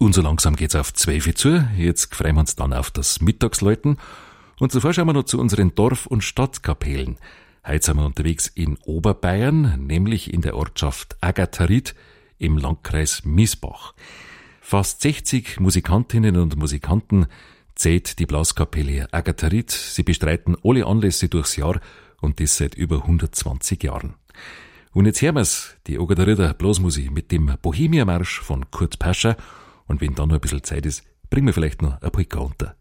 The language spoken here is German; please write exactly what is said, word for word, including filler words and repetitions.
Und so langsam geht's auf zwölf zu. Jetzt freuen wir uns dann auf das Mittagsläuten. Und zuvor schauen wir noch zu unseren Dorf- und Stadtkapellen. Heute sind wir unterwegs in Oberbayern, nämlich in der Ortschaft Agatarit im Landkreis Miesbach. Fast sechzig Musikantinnen und Musikanten zählt die Blaskapelle Agatarit. Sie bestreiten alle Anlässe durchs Jahr und das seit über hundertzwanzig Jahren. Und jetzt hören wir's, die Agatariter Blasmusik mit dem Bohemia-Marsch von Kurt Pascher. Und wenn dann noch ein bisschen Zeit ist, bringen wir vielleicht noch ein Polka unter.